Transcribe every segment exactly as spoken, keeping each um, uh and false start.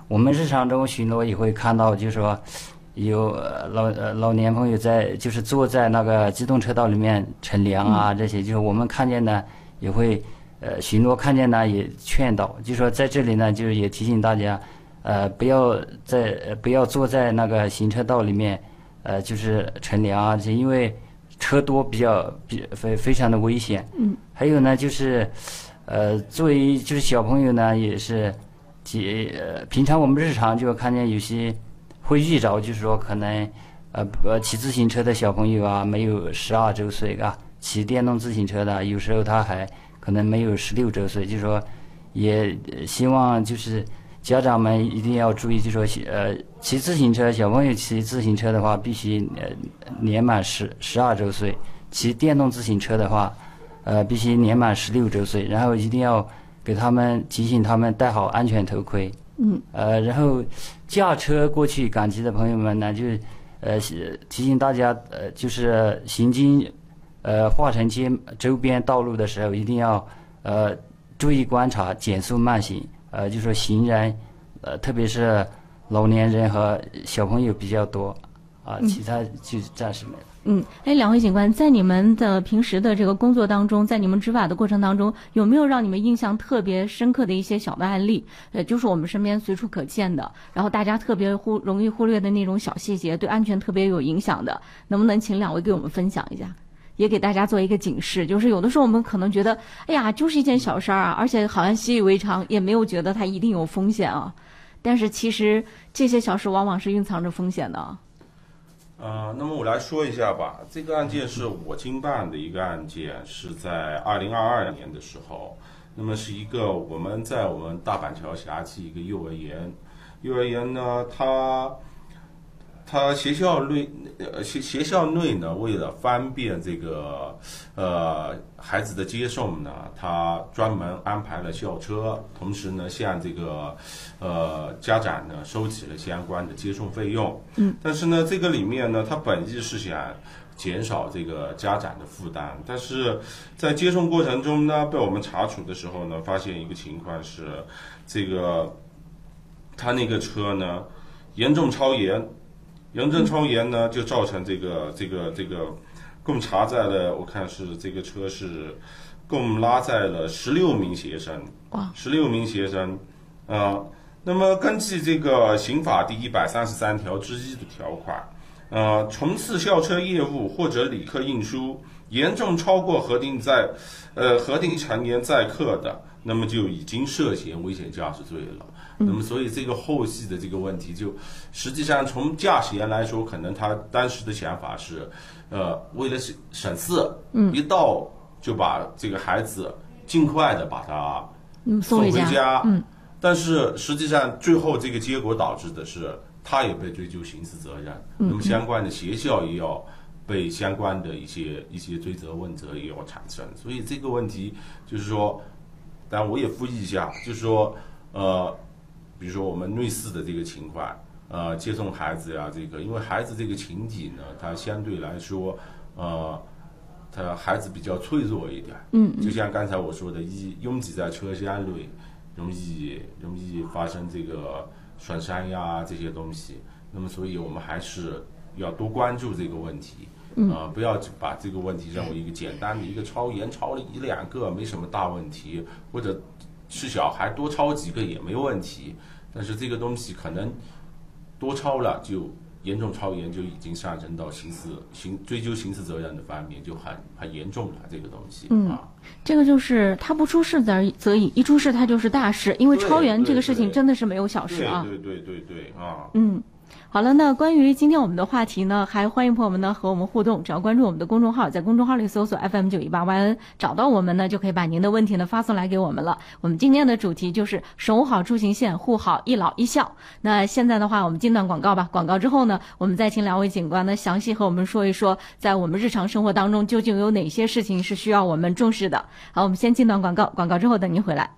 我们日常中巡逻也会看到，就是说有老呃老年朋友在就是坐在那个机动车道里面乘凉啊，这些就是我们看见呢也会呃巡逻看见呢也劝导，就是说在这里呢就是也提醒大家，呃不要在呃不要坐在那个行车道里面，呃就是乘凉啊，这因为车多比较比非非常的危险。 嗯，还有呢就是，呃作为就是小朋友呢也是。呃，平常我们日常就看见有些会遇着，就是说可能呃呃骑自行车的小朋友啊，没有十二周岁啊，骑电动自行车的，有时候他还可能没有十六周岁，就是说也希望就是家长们一定要注意，就是说呃骑自行车小朋友骑自行车的话，必须呃年满十十二周岁，骑电动自行车的话，呃必须年满十六周岁，然后一定要。给他们提醒他们戴好安全头盔， 嗯， 呃，然后驾车过去赶集的朋友们呢，就呃提醒大家，呃，就是行经呃化城街周边道路的时候，一定要呃注意观察，减速慢行，呃，就说行人，呃，特别是老年人和小朋友比较多，啊，其他就暂时没了。 嗯，哎，两位警官，在你们的平时的这个工作当中，在你们执法的过程当中，有没有让你们印象特别深刻的一些小的案例？呃，就是我们身边随处可见的，然后大家特别忽容易忽略的那种小细节，对安全特别有影响的，能不能请两位给我们分享一下？也给大家做一个警示，就是有的时候我们可能觉得，哎呀，就是一件小事儿啊，而且好像习以为常，也没有觉得它一定有风险啊。但是其实这些小事往往是蕴藏着风险的。 呃，那么我来说一下吧。这个案件是我经办的一个案件，是在二零二二年的时候。那么是一个我们在我们大板桥辖区一个幼儿园，幼儿园呢，它它学校内呃学学校内呢，为了方便这个呃孩子的接送呢，它专门安排了校车，同时呢，向这个呃家长呢收起了相关的接送费用。 嗯， 但是呢，这个里面呢，它本意是想减少这个家长的负担，但是在接送过程中呢，被我们查处的时候呢，发现一个情况是，这个他那个车呢严重超严。严重超严呢，就造成这个这个这个，共查在了，我看是这个车是共拉载了十六名学生， 哇， 十六名学生，啊、呃，那么根据这个刑法第一百三十三条之一的条款，呃，从事校车业务或者旅客运输严重超过核定载，呃核定成年载客的，那么就已经涉嫌危险驾驶罪了。那么，所以这个后续的这个问题就，实际上从驾驶员来说，可能他当时的想法是，呃，为了省事，嗯，一到就把这个孩子尽快的把他送回家， 嗯， 但是实际上最后这个结果导致的是，他也被追究刑事责任，那么相关的学校也要被相关的一些一些追责问责也要产生，所以这个问题就是说，当然我也呼吁一下，就是说，呃。比如说我们类似的这个情况，呃，接送孩子呀，这个因为孩子这个情景呢，他相对来说，呃，他孩子比较脆弱一点， 嗯， 就像刚才我说的，一拥挤在车厢内，容易容易发生这个损伤呀这些东西。那么，所以我们还是要多关注这个问题，呃，不要把这个问题认为一个简单的一个超严超了一两个没什么大问题，或者是小孩多超几个也没问题，但是这个东西可能多超了就严重超严，就已经上升到刑事刑追究刑事责任的方面，就很很严重了。这个东西， 嗯， 啊， 这个就是他不出事则则已，一出事他就是大事，因为超员这个事情真的是没有小事啊。 对对对对对啊， 嗯。好了，那关于今天我们的话题呢，还欢迎朋友们呢和我们互动，只要关注我们的公众号，在公众号里搜索 F M 九一八 Y N， 找到我们呢，就可以把您的问题呢发送来给我们了。我们今天的主题就是守好出行线，护好一老一少。那现在的话，我们进段广告吧。广告之后呢，我们再请两位警官呢详细和我们说一说，在我们日常生活当中究竟有哪些事情是需要我们重视的。好，我们先进段广告，广告之后等您回来。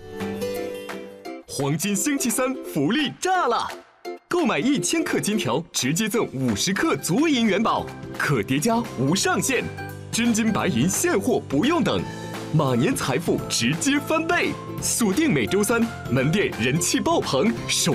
黄金星期三福利炸了！购买一千克金条，直接赠五十克足银元宝，可叠加无上限，真金白银现货不用等，马年财富直接翻倍。锁定每周三门店人气爆棚，守